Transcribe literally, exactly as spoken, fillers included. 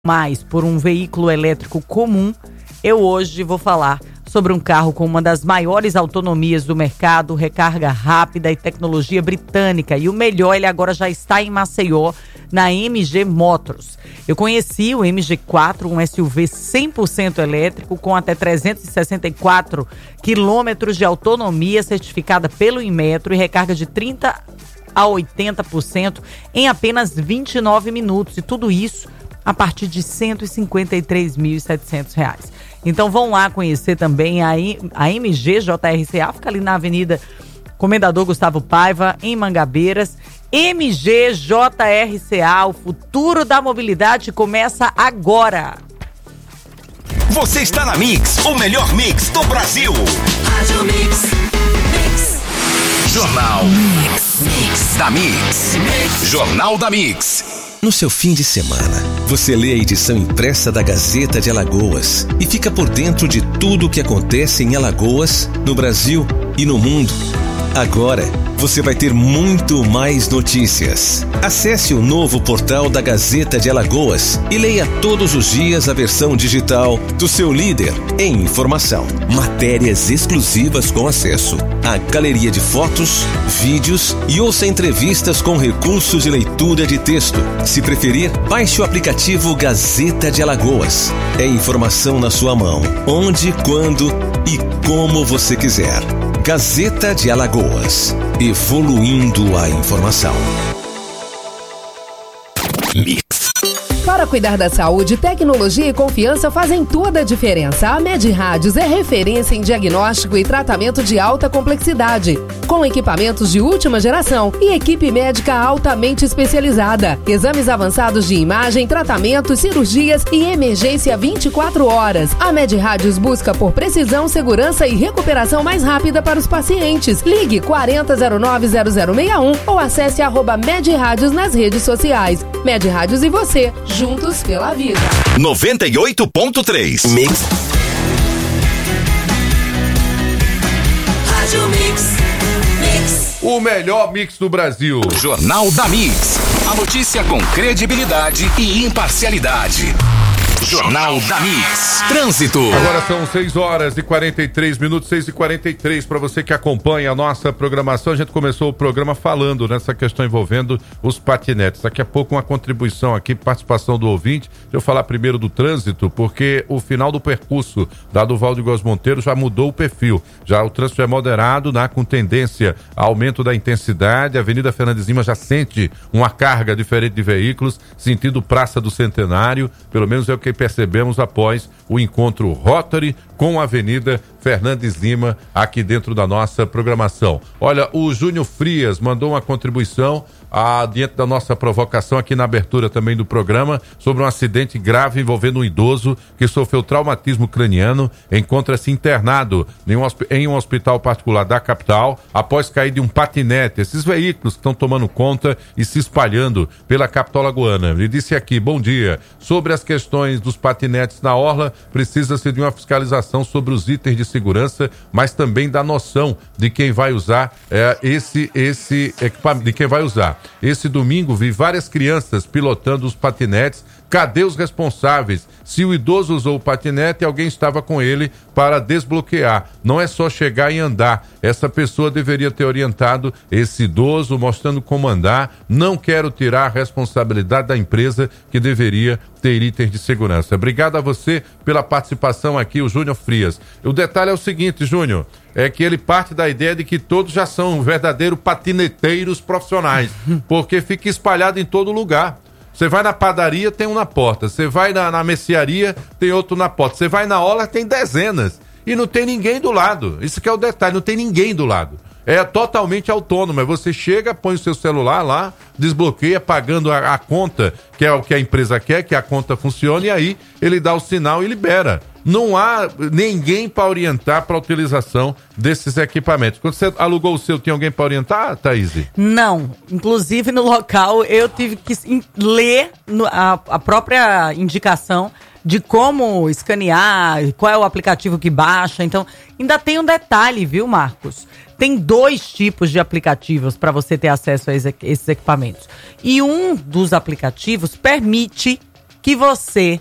mais por um veículo elétrico comum, eu hoje vou falar sobre um carro com uma das maiores autonomias do mercado, recarga rápida e tecnologia britânica. E o melhor, ele agora já está em Maceió, na M G Motors. Eu conheci o M G quatro, um S U V cem por cento elétrico com até trezentos e sessenta e quatro quilômetros de autonomia, certificada pelo Inmetro e recarga de trinta a oitenta por cento em apenas vinte e nove minutos. E tudo isso a partir de cento e cinquenta e três mil e setecentos reais. Então vão lá conhecer também a, a M G J R C A, fica ali na Avenida Comendador Gustavo Paiva, em Mangabeiras. M G J R C A, o futuro da mobilidade começa agora. Você está na Mix, o melhor mix do Brasil. Rádio Mix, Mix. Jornal Mix, Mix da Mix. Mix. Jornal da Mix. No seu fim de semana, você lê a edição impressa da Gazeta de Alagoas e fica por dentro de tudo o que acontece em Alagoas, no Brasil e no mundo. Agora, você vai ter muito mais notícias. Acesse o novo portal da Gazeta de Alagoas e leia todos os dias a versão digital do seu líder em informação. Matérias exclusivas com acesso à galeria de fotos, vídeos e ouça entrevistas com recursos de leitura de texto. Se preferir, baixe o aplicativo Gazeta de Alagoas. É informação na sua mão, onde, quando e como você quiser. Gazeta de Alagoas, evoluindo a informação. Mix. Para cuidar da saúde, tecnologia e confiança fazem toda a diferença. A MedRádios é referência em diagnóstico e tratamento de alta complexidade, com equipamentos de última geração e equipe médica altamente especializada. Exames avançados de imagem, tratamentos, cirurgias e emergência vinte e quatro horas. A MedRádios busca por precisão, segurança e recuperação mais rápida para os pacientes. Ligue quarenta zero nove zero zero seis um ou acesse arroba MedRádios nas redes sociais. MedRádios e você, juntos pela vida. noventa e oito ponto três Mix. Rádio Mix, Mix. O melhor mix do Brasil. Jornal da Mix. A notícia com credibilidade e imparcialidade. Jornal da Mix. Trânsito. Agora são seis horas e quarenta e três minutos, seis e quarenta e três. Para você que acompanha a nossa programação, a gente começou o programa falando nessa questão envolvendo os patinetes. Daqui a pouco uma contribuição aqui, participação do ouvinte. Deixa eu falar primeiro do trânsito, porque o final do percurso da Duval de Góes Monteiro já mudou o perfil. Já o trânsito é moderado, né, com tendência a aumento da intensidade. A Avenida Fernandes Lima já sente uma carga diferente de veículos, sentido Praça do Centenário, pelo menos é o que percebemos após o encontro Rotary com a Avenida Fernandes Lima aqui dentro da nossa programação. Olha, o Júnior Frias mandou uma contribuição ah, diante da nossa provocação aqui na abertura também do programa sobre um acidente grave envolvendo um idoso que sofreu traumatismo craniano, encontra-se internado em um, em um hospital particular da capital após cair de um patinete. Esses veículos que estão tomando conta e se espalhando pela capital lagoana. Ele disse aqui, bom dia, sobre as questões dos patinetes na orla, precisa-se de uma fiscalização sobre os itens de segurança, mas também da noção de quem vai usar é, esse, esse equipamento, de quem vai usar. Esse domingo vi várias crianças pilotando os patinetes. Cadê os responsáveis? Se o idoso usou o patinete, alguém estava com ele para desbloquear. Não é só chegar e andar. Essa pessoa deveria ter orientado esse idoso, mostrando como andar. Não quero tirar a responsabilidade da empresa que deveria ter itens de segurança. Obrigado a você pela participação aqui, o Júnior Frias. O detalhe é o seguinte, Júnior, é que ele parte da ideia de que todos já são verdadeiros patineteiros profissionais, porque fica espalhado em todo lugar. Você vai na padaria, tem um na porta. Você vai na, na mercearia, tem outro na porta. Você vai na orla, tem dezenas. E não tem ninguém do lado. Isso que é o detalhe, não tem ninguém do lado. É totalmente autônomo. Você chega, põe o seu celular lá, desbloqueia, pagando a, a conta, que é o que a empresa quer, que a conta funcione, e aí ele dá o sinal e libera. Não há ninguém para orientar para a utilização desses equipamentos. Quando você alugou o seu, tinha alguém para orientar, Thaís? Não. Inclusive, no local, eu tive que ler a, a própria indicação de como escanear, qual é o aplicativo que baixa. Então, ainda tem um detalhe, viu, Marcos? Tem dois tipos de aplicativos para você ter acesso a esses equipamentos. E um dos aplicativos permite que você